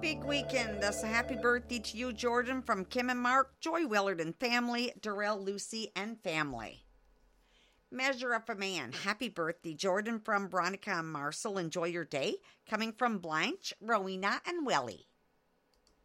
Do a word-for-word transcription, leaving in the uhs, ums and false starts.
Big weekend. Thus, a happy birthday to you, Jordan, from Kim and Mark, Joy Willard and family, Darrell, Lucy, and family. Measure Up a Man. Happy birthday, Jordan, from Veronica and Marcel. Enjoy your day. Coming from Blanche, Rowena, and Welly.